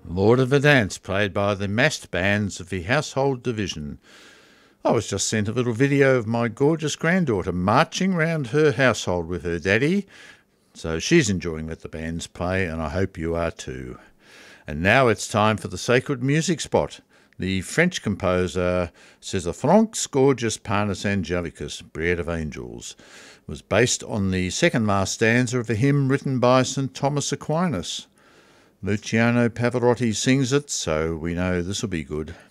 Lord of the Dance, played by the massed bands of the Household Division. I was just sent a little video of my gorgeous granddaughter marching round her household with her daddy, so she's enjoying what the bands play, and I hope you are too. And now it's time for the sacred music spot. The French composer César Franck's gorgeous Panis Angelicus, Bread of Angels, was based on the second last stanza of a hymn written by St. Thomas Aquinas. Luciano Pavarotti sings it, so we know this will be good.